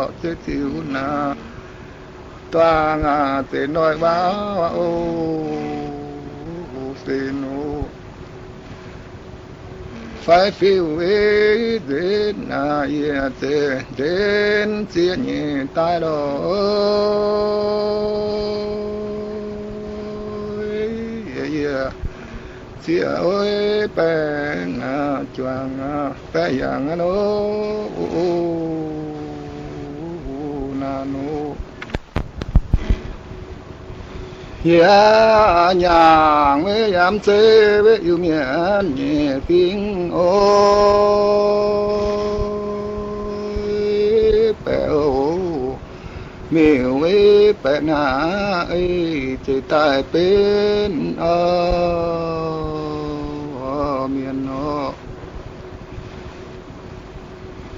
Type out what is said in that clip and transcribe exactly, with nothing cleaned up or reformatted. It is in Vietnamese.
thế thiếu na toa ngà thế nói báo ô thế nô phải phiêu ấy đến na ye thế đến chia nhẹ tai đó chia ơi bé ngà choàng ngà bé yang nó na nô ya nhàng với yam chế với yêu miên nhẹ kinh ôi bé ô miêu với bé na ấy thì tai bên ơi